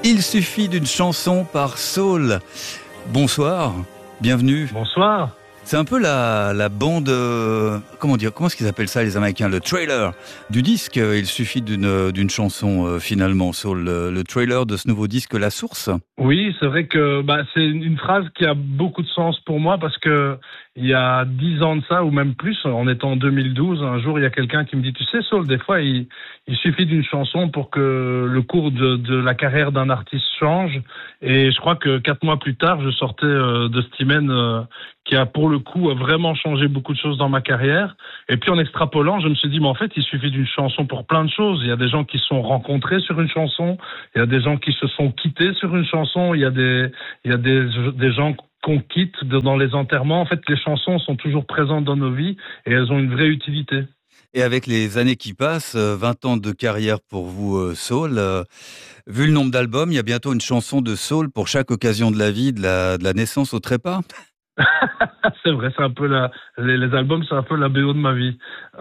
Il suffit d'une chanson par Saul. Bonsoir, bienvenue. Bonsoir. C'est un peu la bande, comment est-ce qu'ils appellent ça les Américains, le trailer du disque. Il suffit d'une chanson finalement, Saul, le trailer de ce nouveau disque La Source. Oui, c'est vrai que c'est une phrase qui a beaucoup de sens pour moi parce que il y a 10 ans de ça ou même plus, on est en 2012, un jour il y a quelqu'un qui me dit, tu sais Saul, des fois il suffit d'une chanson pour que le cours de la carrière d'un artiste change. Et je crois que 4 mois plus tard, je sortais de Stimmen qui a pour le coup vraiment changé beaucoup de choses dans ma carrière. Et puis en extrapolant, je me suis dit, mais en fait, il suffit d'une chanson pour plein de choses. Il y a des gens qui se sont rencontrés sur une chanson, il y a des gens qui se sont quittés sur une chanson, il y a des gens qu'on quitte dans les enterrements. En fait, les chansons sont toujours présentes dans nos vies et elles ont une vraie utilité. Et avec les années qui passent, 20 ans de carrière pour vous, Saul, vu le nombre d'albums, il y a bientôt une chanson de Saul pour chaque occasion de la vie, de la naissance au trépas. C'est vrai, c'est un peu les albums, c'est un peu la BO de ma vie.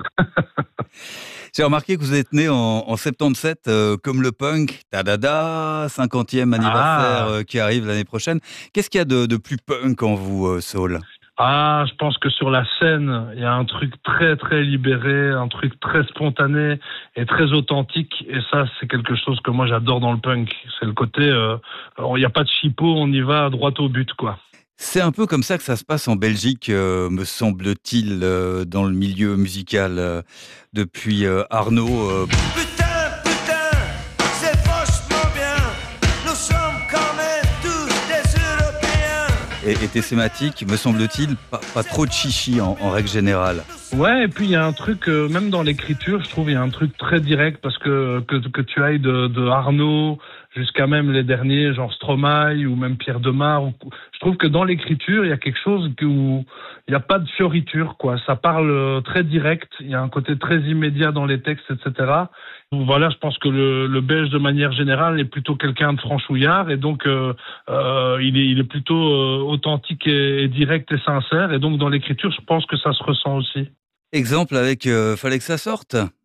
J'ai remarqué que vous êtes né en 77, comme le punk, tadada, 50e anniversaire qui arrive l'année prochaine. Qu'est-ce qu'il y a de plus punk en vous, Saul ? Je pense que sur la scène, il y a un truc très très libéré, un truc très spontané et très authentique. Et ça, c'est quelque chose que moi j'adore dans le punk. C'est le côté, il n'y a pas de chipot, on y va droit au but, quoi. C'est un peu comme ça que ça se passe en Belgique, me semble-t-il, dans le milieu musical, depuis Arnaud. Putain, c'est vachement bien. Nous sommes quand même tous des Européens. Et thématique, me semble-t-il, pas trop de chichi en règle générale. Ouais, et puis il y a un truc, même dans l'écriture, je trouve, il y a un truc très direct parce que tu ailles de Arnaud jusqu'à même les derniers, genre Stromae ou même Pierre Demar. Je trouve que dans l'écriture, il y a quelque chose où il n'y a pas de fioriture, quoi. Ça parle très direct, il y a un côté très immédiat dans les textes, etc. Voilà, je pense que le Belge, de manière générale, est plutôt quelqu'un de franchouillard et donc il est plutôt authentique et direct et sincère. Et donc dans l'écriture, je pense que ça se ressent aussi. Exemple avec Fallait que ça sorte.